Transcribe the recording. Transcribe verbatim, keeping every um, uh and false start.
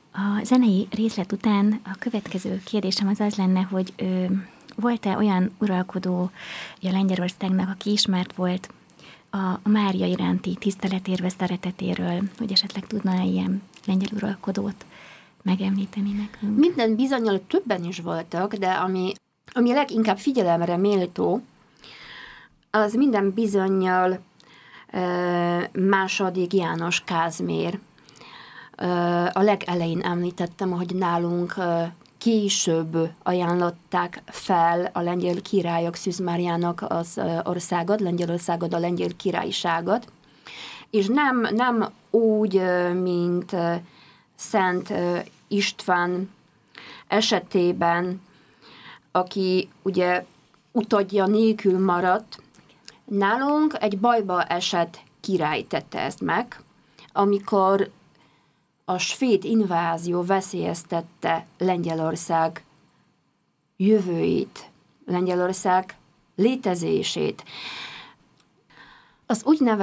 A zenei részlet után a következő kérdésem az az lenne, hogy ö, volt-e olyan uralkodó a Lengyelországnak, aki ismert volt a, a Mária iránti tiszteletérve, szeretetéről, hogy esetleg tudna ilyen lengyel uralkodót megemlíteni nekünk? Minden bizonnyal többen is voltak, de ami, ami leginkább figyelemre méltó, az minden bizonnyal e, második János Kázmér. E, a legelején említettem, hogy nálunk e, később ajánlották fel a lengyel királyok Szűz Máriának az országot, Lengyelországot, a lengyel királyságot, és nem, nem úgy, mint Szent István esetében, aki ugye utódja nélkül maradt, nálunk egy bajba esett király tette ezt meg, amikor a svéd invázió veszélyeztette Lengyelország jövőjét, Lengyelország létezését. Az úgynevezett